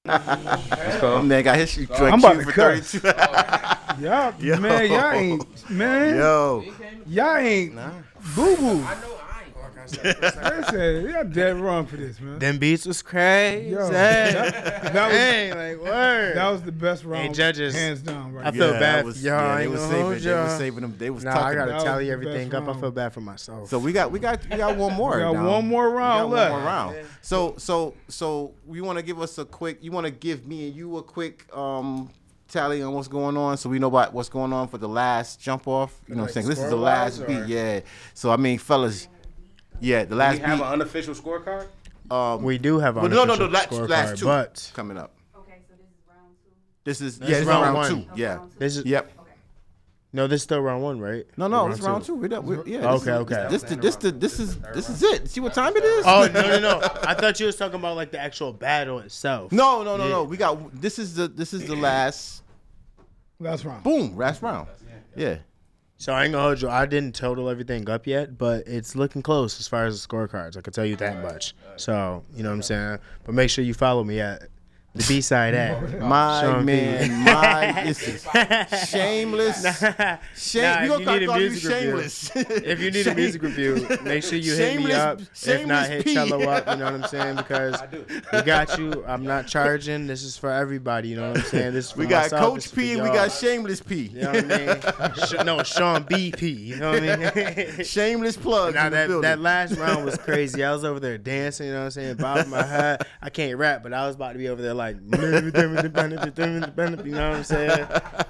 Man got his joint I'm about queued to for cuss. 32. Y'all, man, y'all ain't boo boo. Listen, y'all dead wrong for this, man. Them beats was crazy. Yo, that was, word. that was the best round. Hey, judges, hands down. Right I now. feel bad for y'all. They was saving them. They was Nah, I talking gotta about. tally the everything best up. I round. feel bad for myself. So we got one more. We got now. one more round We got left. one more round. So you want to give us a quick? You want to give me and you a quick tally on what's going on, so we know about what's going on for the last jump off. You know what I'm saying? This is the last beat. Yeah. So I mean, fellas. Yeah, the last We have beat. an unofficial scorecard. We do have Well, an no, unofficial last scorecard, two but coming up. Okay, so this is round two. This is This is round one. two. Yeah. this is Yep. no, this is still round one, right? No, it's round two. Yeah. Okay. This is it. See what time it is? Oh no! I thought you was talking about like the actual battle itself. No. We got this is the last. Last round. Boom, last round. Yeah. So I ain't gonna hold you. I didn't total everything up yet, but it's looking close as far as the scorecards. I can tell you that much. So you know what I'm saying. But make sure you follow me at the B-side at My Sean B. man, this is shameless. Nah, We if gonna you need a call you music review, shameless. if you need a music review, make sure you hit me Shameless- up. If shameless not, hit P. Cello up. You know what I'm saying? Because we got you. I'm not charging. This is for everybody. You know what I'm saying? This is for We got myself, this Coach is for P and we y'all. got Shameless P. You know what I mean? No, Sean BP. You know what I mean? Shameless plug. Now in the building. that last round was crazy. I was over there dancing, you know what I'm saying, bobbing my head. I can't rap, but I was about to be over there like, you know what I'm saying?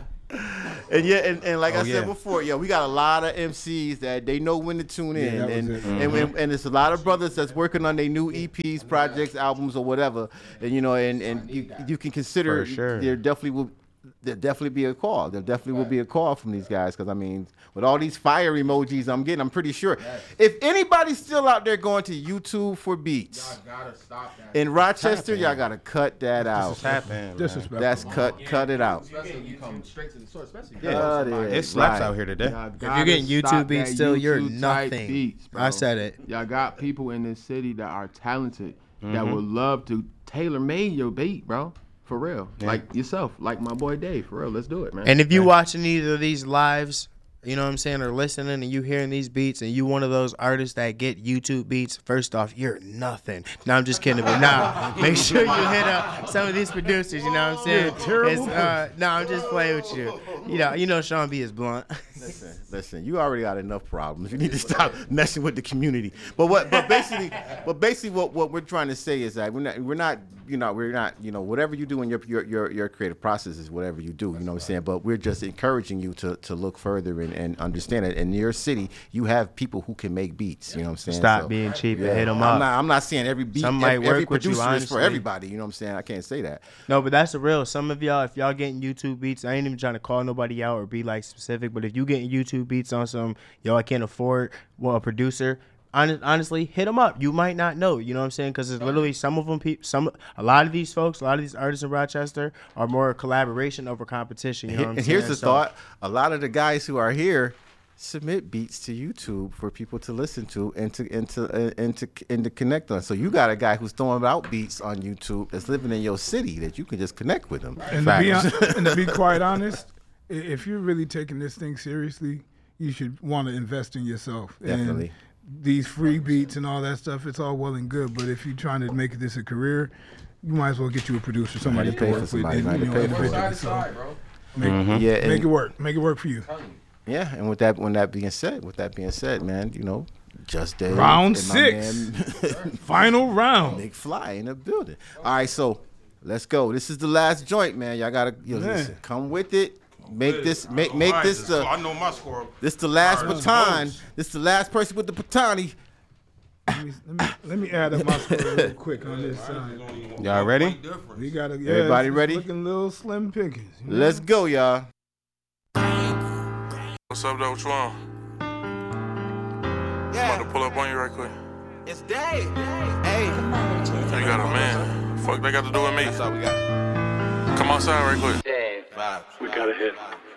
And and like I yeah. said before, we got a lot of MCs that they know when to tune in, that was and it. and it's a lot of brothers that's working on their new EPs, projects, albums, or whatever. And and you can consider For sure. there'll definitely be a call. There definitely will be a call from these guys because I mean, with all these fire emojis I'm getting, I'm pretty sure if anybody's still out there going to YouTube for beats Gotta stop that. in Rochester, y'all gotta cut that out. Disrespectful. That's cut it out. Especially if you come straight to the source, especially Cut it slaps right. out here today. If you're getting YouTube beats still, you're nothing. Beats, bro. I said it. Y'all got people in this city that are talented that would love to tailor made your beat, bro. For real. Like yourself, like my boy Dave. For real. Let's do it, man. And if you watching either of these lives, you know what I'm saying, or listening and you hearing these beats and you one of those artists that get YouTube beats, first off, you're nothing. No, I'm just kidding. But nah, make sure you hit up some of these producers, you know what I'm saying? No, I'm just playing with you. You know Sean B is blunt. Listen, you already got enough problems. You need to stop messing with the community. But basically what we're trying to say is that we're not whatever you do in your creative process is whatever you do, you know what I'm saying? But we're just encouraging you to look further and understand it. In your city, you have people who can make beats, you know what I'm saying? Stop being cheap and hit them up. I'm not saying every beat, Some might every work with you, producer is for honestly. everybody, you know what I'm saying? I can't say that. No, but that's the real. Some of y'all, if y'all getting YouTube beats, I ain't even trying to call nobody out or be like specific, but if you getting YouTube beats on some, I can't afford, a producer, honestly, hit them up. You might not know, you know what I'm saying? Because it's literally some of them, a lot of these folks, a lot of these artists in Rochester are more collaboration over competition, you know what I'm And saying? here's the thought: a lot of the guys who are here submit beats to YouTube for people to listen to and to connect on. So you got a guy who's throwing out beats on YouTube that's living in your city that you can just connect with him. And to be quite honest, if you're really taking this thing seriously, you should want to invest in yourself. Definitely. And these free beats and all that stuff, it's all well and good, but if you're trying to make this a career, you might as well get you a producer, somebody to pay for work somebody, with, might pay for individually. Side, bro. Make it work. Make it work for you. Yeah, and when that being said, man, Just Dave. Round and my 6. man, Final round. Big Fly in the building. All right, so let's go. This is the last joint, man. Y'all gotta listen, come with it. Make this I know my score. this the last baton. This the last person with the batani. Let me add up my score real quick on this side. Y'all ready? We gotta, Everybody it's ready? Looking little slim pickings. you know? Let's go, y'all. What's up, though? What you on? I'm about to pull up on you right quick. It's Dave. Hey. You got a man. Fuck they got to do with me. That's all we got. Come outside right quick. We got a hit.